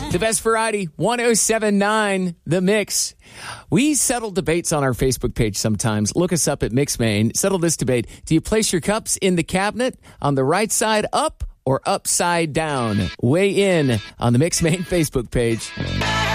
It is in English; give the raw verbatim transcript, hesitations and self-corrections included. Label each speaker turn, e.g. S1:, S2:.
S1: The best variety, one oh seven point nine, The Mix. We settle debates on our Facebook page sometimes. Look us up at Mix Maine. Settle this debate. Do you place your cups in the cabinet on the right side up or upside down? Weigh in on the Mix Maine Facebook page.